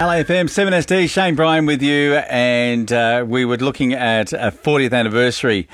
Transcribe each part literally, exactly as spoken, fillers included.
L A F M seven S D, Shane Bryan with you, and uh, we were looking at a fortieth anniversary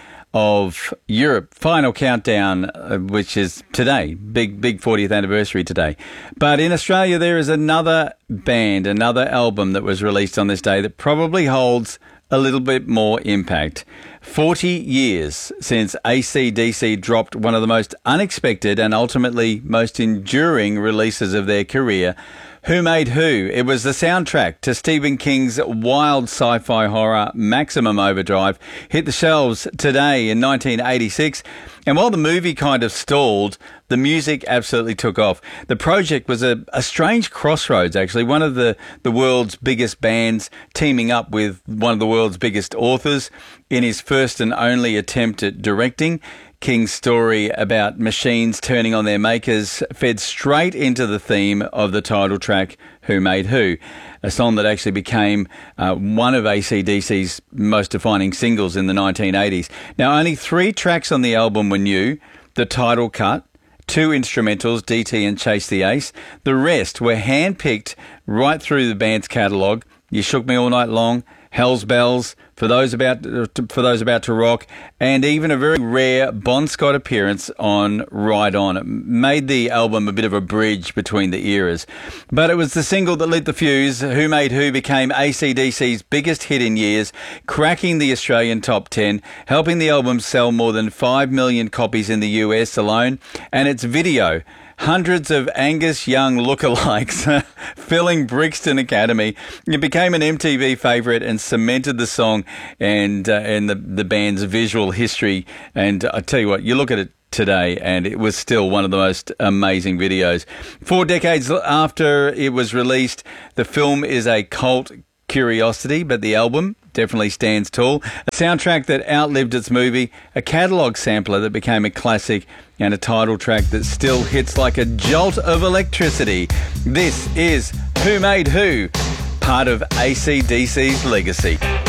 of Europe, Final Countdown, uh, which is today, big, big fortieth anniversary today. But in Australia, there is another band, another album that was released on this day that probably holds a little bit more impact. forty years since A C D C dropped one of the most unexpected and ultimately most enduring releases of their career, Who Made Who? It was the soundtrack to Stephen King's wild sci-fi horror Maximum Overdrive, hit the shelves today in nineteen eighty-six. And while the movie kind of stalled, the music absolutely took off. The project was a, a strange crossroads, actually. One of the, the world's biggest bands teaming up with one of the world's biggest authors in his first and only attempt at directing. King's story about machines turning on their makers fed straight into the theme of the title track, Who Made Who? A song that actually became uh, one of A C D C's most defining singles in the nineteen eighties. Now, only three tracks on the album were new: the title cut, two instrumentals, D T and Chase the Ace. The rest were handpicked right through the band's catalogue. You Shook Me All Night Long, Hell's Bells, For Those About for Those About to Rock, and even a very rare Bon Scott appearance on Ride On. It made the album a bit of a bridge between the eras. But it was the single that lit the fuse. Who Made Who became A C D C's biggest hit in years, cracking the Australian top ten, helping the album sell more than five million copies in the U S alone, and its video, hundreds of Angus Young lookalikes filling Brixton Academy. It became an M T V favourite and cemented the song and uh, and the, the band's visual history. And I tell you what, you look at it today and it was still one of the most amazing videos. Four decades after it was released, the film is a cult curiosity, but the album definitely stands tall. A soundtrack that outlived its movie, a catalogue sampler that became a classic, and a title track that still hits like a jolt of electricity. This is Who Made Who, part of A C D C's legacy.